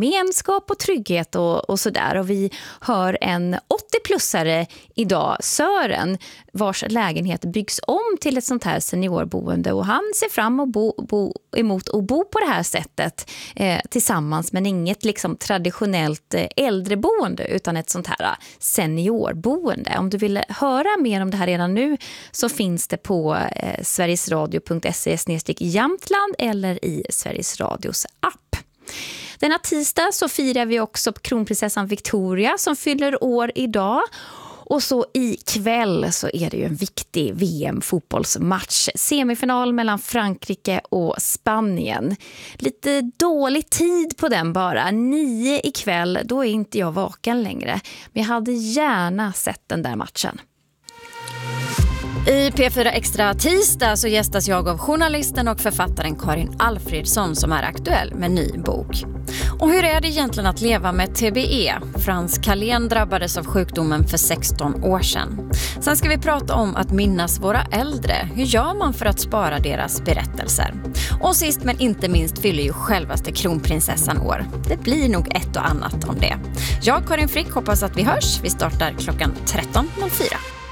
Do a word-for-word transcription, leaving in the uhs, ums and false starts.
gemenskap och trygghet och, och sådär. Och vi hör en åttio-plussare idag, Sören, vars lägenhet byggs om till ett sånt här seniorboende. Och han ser fram och bo, bo, emot att bo på det här sättet eh, tillsammans, men inget liksom traditionellt eh, äldreboende utan ett sånt här seniorboende. Om du vill höra mer om det här redan nu så finns det på eh, sverigesradio punkt se snedstreck Jämtland eller i Sveriges Radios app. Denna tisdag så firar vi också kronprinsessan Victoria som fyller år idag. Och så ikväll så är det ju en viktig V M-fotbollsmatch. Semifinal mellan Frankrike och Spanien. Lite dålig tid på den bara. Nio ikväll, då är inte jag vaken längre. Men jag hade gärna sett den där matchen. I P fyra Extra tisdag så gästas jag av journalisten och författaren Karin Alfredsson som är aktuell med en ny bok. Och hur är det egentligen att leva med T B E? Frans Kalén drabbades av sjukdomen för sexton år sedan. Sen ska vi prata om att minnas våra äldre. Hur gör man för att spara deras berättelser? Och sist men inte minst fyller ju självaste kronprinsessan år. Det blir nog ett och annat om det. Jag, Karin Frick, hoppas att vi hörs. Vi startar klockan tretton noll fyra.